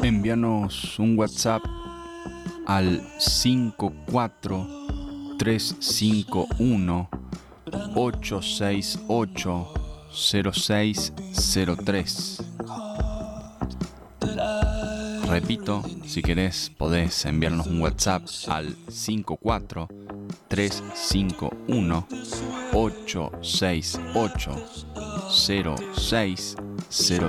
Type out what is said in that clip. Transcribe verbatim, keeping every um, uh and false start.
Envíanos un WhatsApp al cinco cuatro tres cinco uno ocho seis ocho cero seis cero tres. Repito, si querés podés enviarnos un WhatsApp al cinco cuatro tres cinco uno ocho seis ocho cero seis cero